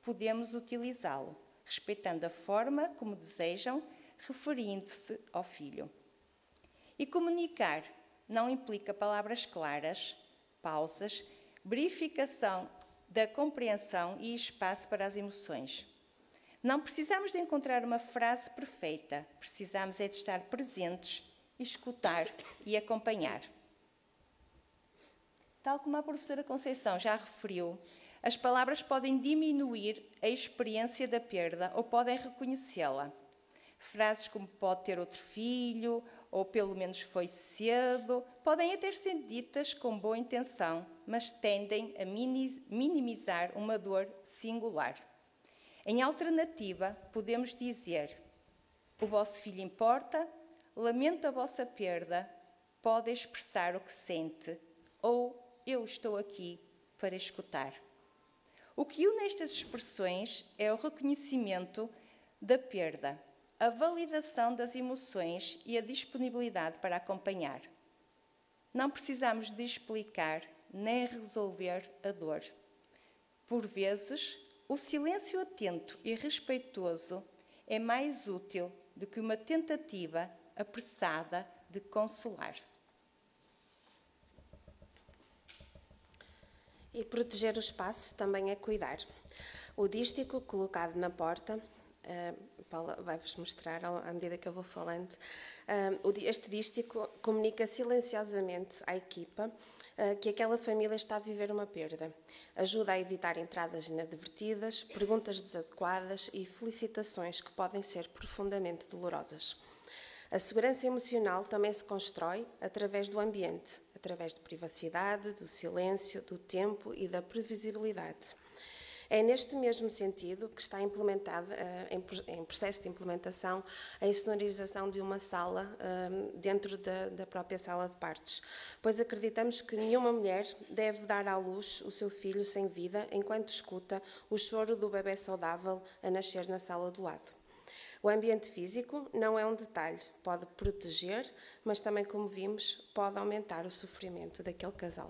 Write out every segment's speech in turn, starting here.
podemos utilizá-lo, respeitando a forma como desejam, referindo-se ao filho. E comunicar não implica palavras claras, pausas, verificação da compreensão e espaço para as emoções. Não precisamos de encontrar uma frase perfeita, precisamos é de estar presentes, escutar e acompanhar. Tal como a professora Conceição já referiu, as palavras podem diminuir a experiência da perda ou podem reconhecê-la. Frases como pode ter outro filho, ou pelo menos foi cedo, podem até ser ditas com boa intenção, mas tendem a minimizar uma dor singular. Em alternativa, podemos dizer: o vosso filho importa, lamento a vossa perda, pode expressar o que sente, ou eu estou aqui para escutar. O que une estas expressões é o reconhecimento da perda, a validação das emoções e a disponibilidade para acompanhar. Não precisamos de explicar nem resolver a dor. Por vezes, o silêncio atento e respeitoso é mais útil do que uma tentativa apressada de consolar. E proteger o espaço também é cuidar. O dístico colocado na porta, Paula vai-vos mostrar à medida que eu vou falando, este dístico comunica silenciosamente à equipa que aquela família está a viver uma perda. Ajuda a evitar entradas inadvertidas, perguntas desadequadas e felicitações que podem ser profundamente dolorosas. A segurança emocional também se constrói através do ambiente, através de privacidade, do silêncio, do tempo e da previsibilidade. É neste mesmo sentido que está implementada, em processo de implementação, a insonorização de uma sala dentro da própria sala de partos, pois acreditamos que nenhuma mulher deve dar à luz o seu filho sem vida enquanto escuta o choro do bebê saudável a nascer na sala do lado. O ambiente físico não é um detalhe, pode proteger, mas também, como vimos, pode aumentar o sofrimento daquele casal.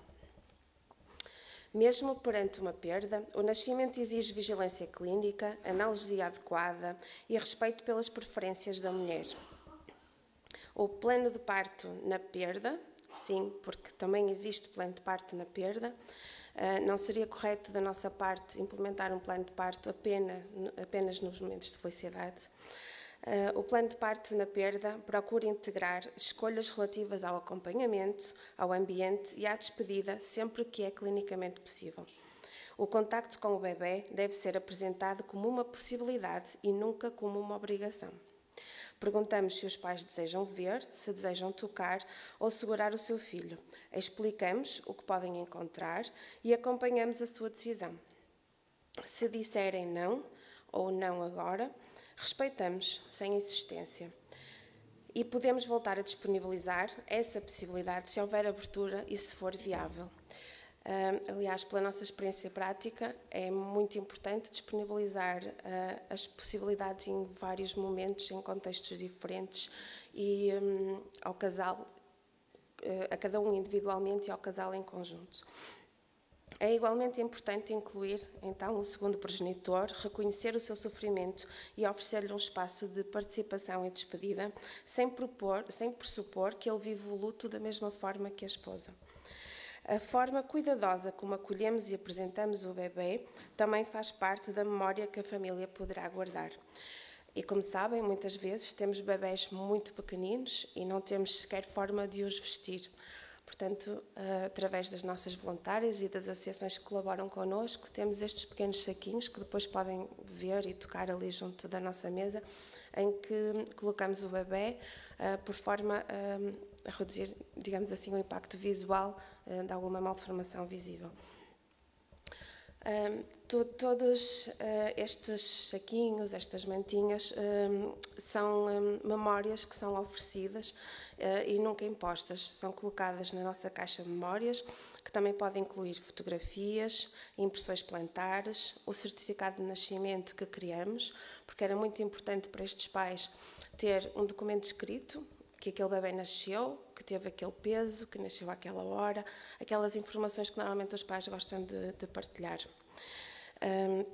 Mesmo perante uma perda, o nascimento exige vigilância clínica, analgesia adequada e respeito pelas preferências da mulher. O plano de parto na perda, sim, porque também existe plano de parto na perda, não seria correto da nossa parte implementar um plano de parto apenas nos momentos de felicidade. O plano de parto na perda procura integrar escolhas relativas ao acompanhamento, ao ambiente e à despedida sempre que é clinicamente possível. O contacto com o bebê deve ser apresentado como uma possibilidade e nunca como uma obrigação. Perguntamos se os pais desejam ver, se desejam tocar ou segurar o seu filho. Explicamos o que podem encontrar e acompanhamos a sua decisão. Se disserem não ou não agora, respeitamos sem insistência. E podemos voltar a disponibilizar essa possibilidade se houver abertura e se for viável. Aliás, pela nossa experiência prática, é muito importante disponibilizar as possibilidades em vários momentos, em contextos diferentes e ao casal, a cada um individualmente e ao casal em conjunto. É igualmente importante incluir, então, o segundo progenitor, reconhecer o seu sofrimento e oferecer-lhe um espaço de participação e despedida, sem pressupor que ele vive o luto da mesma forma que a esposa. A forma cuidadosa como acolhemos e apresentamos o bebê também faz parte da memória que a família poderá guardar. E como sabem, muitas vezes temos bebés muito pequeninos e não temos sequer forma de os vestir. Portanto, através das nossas voluntárias e das associações que colaboram connosco, temos estes pequenos saquinhos que depois podem ver e tocar ali junto da nossa mesa, em que colocamos o bebê por forma a reduzir, digamos assim, o impacto visual de alguma malformação visível. Todos estes saquinhos, estas mantinhas, são memórias que são oferecidas e nunca impostas. São colocadas na nossa caixa de memórias, que também pode incluir fotografias, impressões plantares, o certificado de nascimento que criamos, porque era muito importante para estes pais ter um documento escrito, que aquele bebê nasceu, que teve aquele peso, que nasceu àquela hora, aquelas informações que normalmente os pais gostam de partilhar.